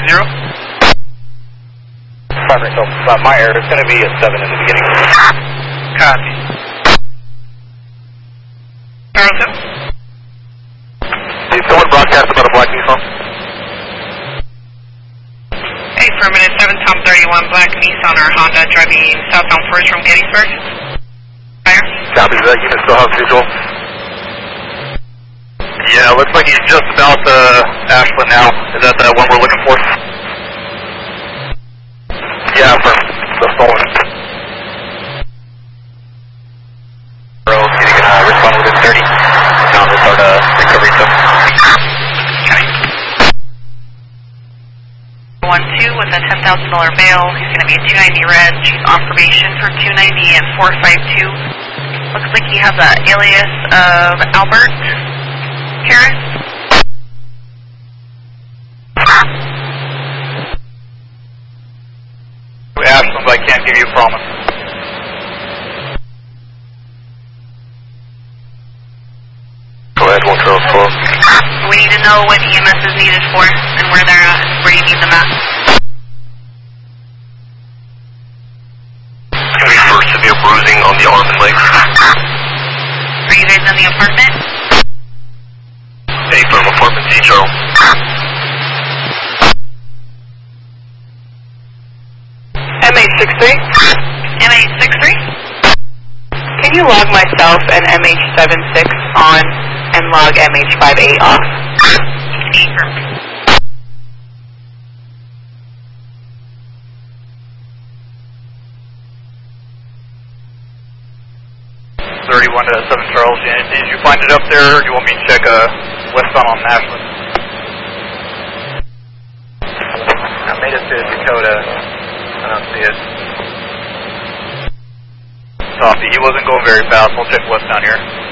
So, my air, it's going to be a 7 in the beginning. Copy. Charlton? Did someone broadcast about a black Nissan? Affirmative, 7 Tom 31, black Nissan or Honda driving southbound first from Gettysburg. Fire. Copy, that unit still has visual? Yeah, looks like he's just about Ashland now. Is that the one we're looking for? Yeah, for the stolen. Getting respond within 30. Now we'll start recovery stuff. Okay. 1-2 with a $10,000 bail. He's going to be a 290 red. She's on probation for 290 and 452. Looks like he has an alias of Albert Harris. Ashland, I can't give you a promise. Go ahead, 112. We need to know what EMS is needed for and where they're at, where you need them at. It's going to be for severe bruising on the arm and legs. Are you guys in the apartment? Hey, from apartment C, Charles. MH63? MH63? Can you log myself and MH76 on and log MH58 off? Affirm. To 7 Charles. Did you find it up there, or do you want me to check westbound on Ashland? I made it to Dakota. I don't see it. Copy. He wasn't going very fast. We'll check west down here.